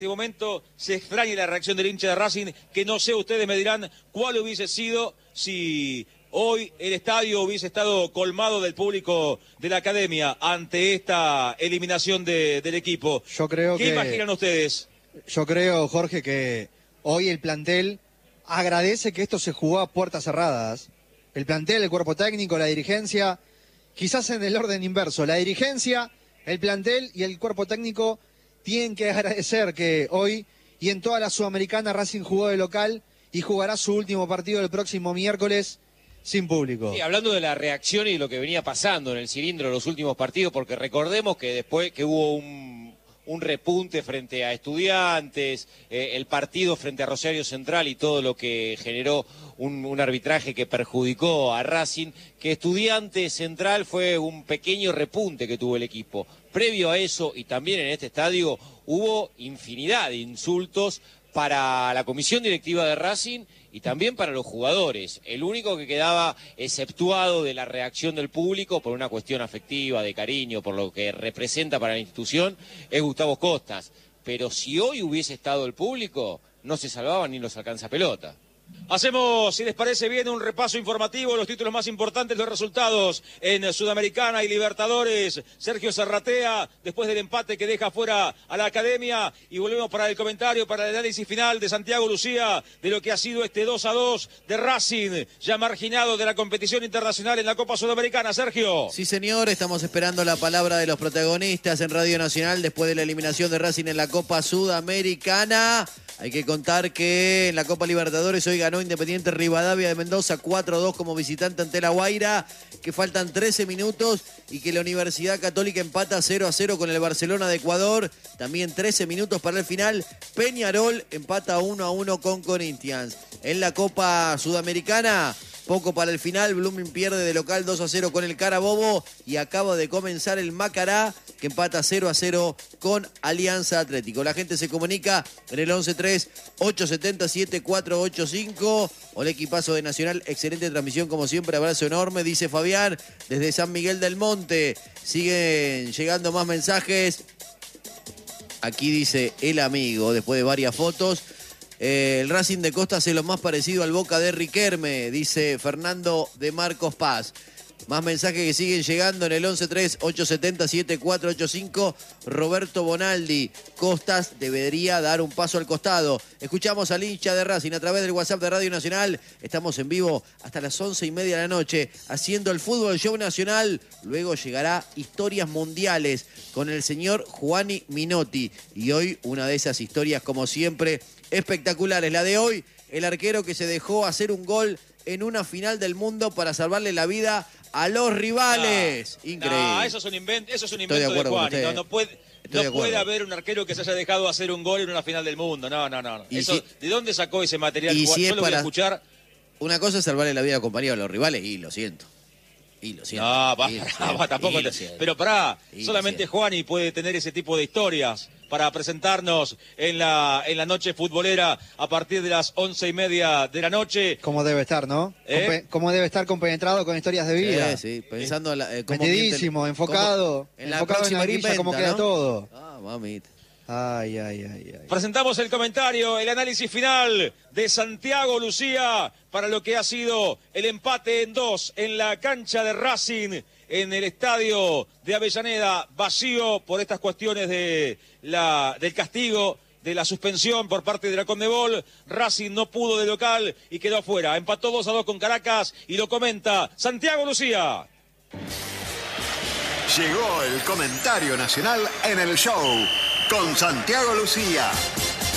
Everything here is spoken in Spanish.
En este momento se extraña la reacción del hincha de Racing, que no sé, ustedes me dirán cuál hubiese sido si hoy el estadio hubiese estado colmado del público de la academia ante esta eliminación del equipo. ¿Qué imaginan ustedes? Yo creo, Jorge, que hoy el plantel agradece que esto se jugó a puertas cerradas. El plantel, el cuerpo técnico, la dirigencia, quizás en el orden inverso. La dirigencia, el plantel y el cuerpo técnico tienen que agradecer que hoy y en toda la Sudamericana Racing jugó de local y jugará su último partido el próximo miércoles sin público. Sí, hablando de la reacción y lo que venía pasando en el cilindro en los últimos partidos, porque recordemos que después que hubo un repunte frente a Estudiantes, el partido frente a Rosario Central y todo lo que generó un arbitraje que perjudicó a Racing, que Estudiantes Central fue un pequeño repunte que tuvo el equipo. Previo a eso, y también en este estadio, hubo infinidad de insultos para la comisión directiva de Racing y también para los jugadores. El único que quedaba exceptuado de la reacción del público por una cuestión afectiva, de cariño, por lo que representa para la institución, es Gustavo Costas. Pero si hoy hubiese estado el público, no se salvaban ni los alcanzapelota. Hacemos, si les parece bien, un repaso informativo, los títulos más importantes, los resultados en Sudamericana y Libertadores. Sergio Zarratea, después del empate que deja fuera a la academia, y volvemos para el comentario, para el análisis final de Santiago Lucía, de lo que ha sido este 2-2 de Racing, ya marginado de la competición internacional en la Copa Sudamericana. Sergio. Sí, señor, estamos esperando la palabra de los protagonistas en Radio Nacional después de la eliminación de Racing en la Copa Sudamericana. Hay que contar que en la Copa Libertadores hoy ganó Independiente Rivadavia de Mendoza 4-2 como visitante ante La Guaira, que faltan 13 minutos y que la Universidad Católica empata 0-0 con el Barcelona de Ecuador. También 13 minutos para el final. Peñarol empata 1-1 con Corinthians. En la Copa Sudamericana, poco para el final, Blooming pierde de local 2-0 con el Carabobo y acaba de comenzar el Macará, que empata 0-0 con Alianza Atlético. La gente se comunica en el 11-3-877-485. Hola, equipazo de Nacional, excelente transmisión como siempre, abrazo enorme, dice Fabián, desde San Miguel del Monte. Siguen llegando más mensajes. Aquí dice el amigo, después de varias fotos. El Racing de Costa hace lo más parecido al Boca de Riquelme, dice Fernando de Marcos Paz. Más mensajes que siguen llegando en el 11-3-877-485. Roberto Bonaldi, Costas debería dar un paso al costado. Escuchamos al hincha de Racing a través del WhatsApp de Radio Nacional. Estamos en vivo hasta las 11:30 de la noche haciendo el Fútbol Show Nacional. Luego llegará Historias Mundiales con el señor Juani Minotti. Y hoy una de esas historias, como siempre, espectaculares. La de hoy, el arquero que se dejó hacer un gol en una final del mundo para salvarle la vida a los rivales. Increíble. Eso es un invento, de Juan. No puede haber un arquero que se haya dejado hacer un gol en una final del mundo. No. Eso, ¿de dónde sacó ese material? Yo lo voy a escuchar. Una cosa es salvarle la vida a compañeros a los rivales y lo siento. Tampoco. Pero pará, solamente Juani puede tener ese tipo de historias para presentarnos en la noche futbolera a partir de las 11:30 de la noche. Como debe estar, ¿no? Como debe estar compenetrado con historias de vida. Sí, pensando metidísimo, enfocado en la grilla, cómo queda todo. Mamita. Ay. Presentamos el comentario, el análisis final de Santiago Lucía para lo que ha sido el empate en 2 en la cancha de Racing en el estadio de Avellaneda, vacío por estas cuestiones del castigo, de la suspensión por parte de la Conmebol. Racing no pudo de local y quedó afuera. Empató 2-2 con Caracas y lo comenta Santiago Lucía. Llegó el comentario nacional en el show con Santiago Lucía.